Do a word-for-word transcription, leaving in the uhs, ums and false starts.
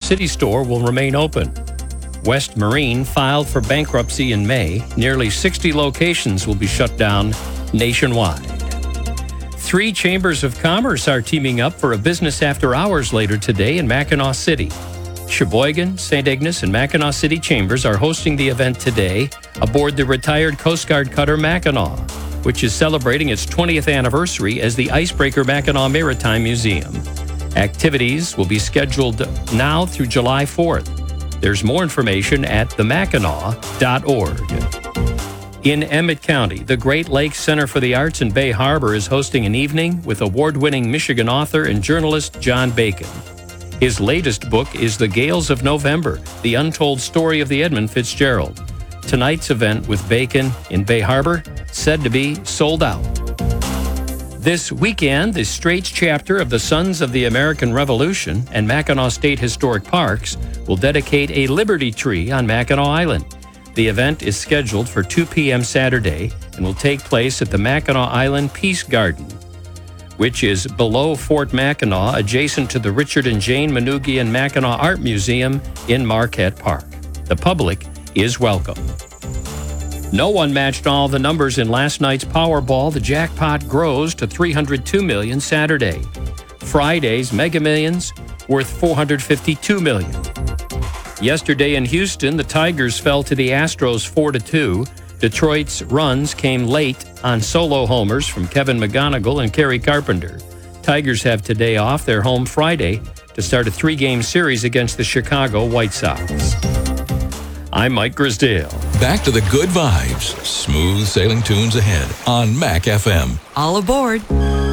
City store will remain open. West Marine filed for bankruptcy in May. Nearly sixty locations will be shut down nationwide. Three chambers of commerce are teaming up for a business after hours later today in Mackinac City. Sheboygan, Saint Ignace, and Mackinac City chambers are hosting the event today aboard the retired Coast Guard cutter Mackinac, which is celebrating its twentieth anniversary as the Icebreaker Mackinac Maritime Museum. Activities will be scheduled now through July fourth. There's more information at the mackinac dot org. In Emmett County, the Great Lakes Center for the Arts in Bay Harbor is hosting an evening with award-winning Michigan author and journalist John Bacon. His latest book is The Gales of November, the untold story of the Edmund Fitzgerald. Tonight's event with Bacon in Bay Harbor said to be sold out. This weekend, the Straits chapter of the Sons of the American Revolution and Mackinac State Historic Parks will dedicate a Liberty Tree on Mackinac Island. The event is scheduled for two p.m. Saturday and will take place at the Mackinac Island Peace Garden, which is below Fort Mackinac, adjacent to the Richard and Jane Manoogian Mackinac Art Museum in Marquette Park. The public is welcome. No one matched all the numbers in last night's Powerball. The jackpot grows to three hundred two million dollars Saturday. Friday's Mega Millions worth four hundred fifty-two million dollars. Yesterday in Houston, the Tigers fell to the Astros four to two. Detroit's runs came late on solo homers from Kevin McGonigal and Kerry Carpenter. Tigers have today off. They're home Friday to start a three-game series against the Chicago White Sox. I'm Mike Grisdale. Back to the good vibes. Smooth sailing tunes ahead on Mac F M. All aboard.